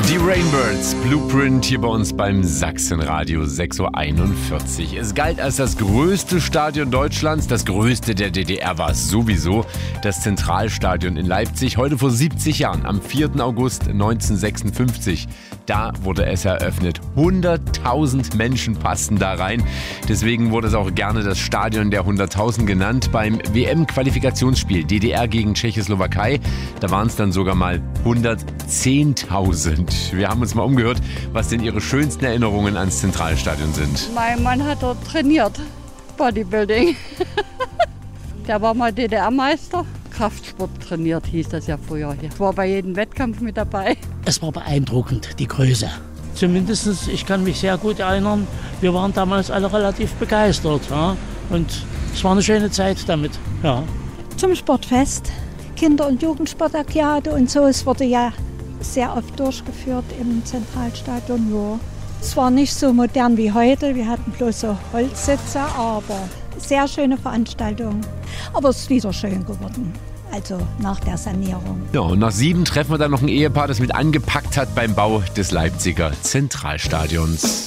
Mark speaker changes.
Speaker 1: Die Rainbirds, Blueprint hier bei uns beim Sachsenradio 6.41 Uhr. Es galt als das größte Stadion Deutschlands, das größte der DDR war es sowieso, das Zentralstadion in Leipzig. Heute vor 70 Jahren, am 4. August 1956, da wurde es eröffnet. 100.000 Menschen passten da rein. Deswegen wurde es auch gerne das Stadion der 100.000 genannt. Beim WM-Qualifikationsspiel DDR gegen Tschechoslowakei, da waren es dann sogar mal 110.000. Wir haben uns mal umgehört, was denn Ihre schönsten Erinnerungen ans Zentralstadion sind.
Speaker 2: Mein Mann hat dort trainiert, Bodybuilding. Der war mal DDR-Meister. Kraftsport trainiert, hieß das ja früher hier. Ich war bei jedem Wettkampf mit dabei.
Speaker 3: Es war beeindruckend, die Größe. Zumindest, ich kann mich sehr gut erinnern, wir waren damals alle relativ begeistert. Ja? Und es war eine schöne Zeit damit. Ja.
Speaker 4: Zum Sportfest, Kinder- und Jugendsportakiade und so. Es wurde ja sehr oft durchgeführt im Zentralstadion. Ja. Es war nicht so modern wie heute, wir hatten bloß so Holzsitze, aber sehr schöne Veranstaltung. Aber es ist wieder schön geworden, also nach der Sanierung.
Speaker 1: Ja, und nach 7 treffen wir dann noch ein Ehepaar, das mit angepackt hat beim Bau des Leipziger Zentralstadions.